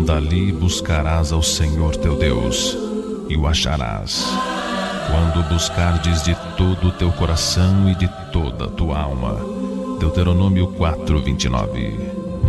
Dali buscarás ao Senhor teu Deus, e o acharás, quando buscardes de todo o teu coração e de toda a tua alma. Deuteronômio 4:29.